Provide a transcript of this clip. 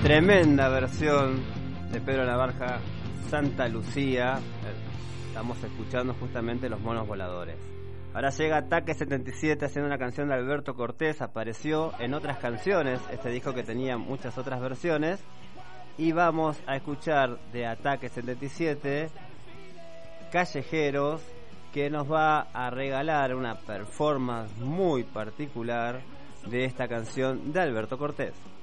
Tremenda versión de Pedro Lavarja, Santa Lucía. Estamos escuchando justamente Los Monos Voladores. Ahora llega Ataque 77 haciendo una canción de Alberto Cortés. Apareció en otras canciones este disco que tenía muchas otras versiones. Y vamos a escuchar de Ataque 77 Callejeros, que nos va a regalar una performance muy particular de esta canción de Alberto Cortés.